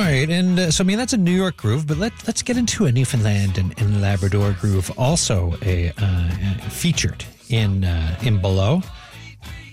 right, and so I mean that's a New York groove, but let's get into a Newfoundland and Labrador groove, also featured in Below.